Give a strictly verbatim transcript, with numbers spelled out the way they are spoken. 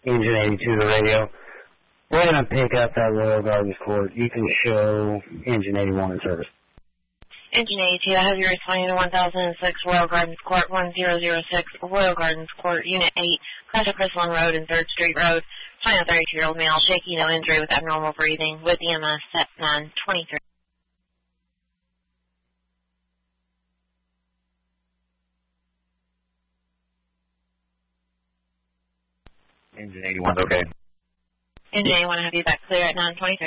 Engine eighty-two, the radio. We're going to pick up that Royal Gardens Court. You can show Engine eighty-one in service. Engine eighty-two, I have you responding to one thousand six Royal Gardens Court, one zero zero six Royal Gardens Court, Unit eight, Crash at Crystalline Road and third Street Road. Find a thirty-two-year-old male, shaky, no injury with abnormal breathing, with E M S set nine twenty-three. Engine eighty-one, okay. Engine eighty-one, I have you back clear at nine twenty-three.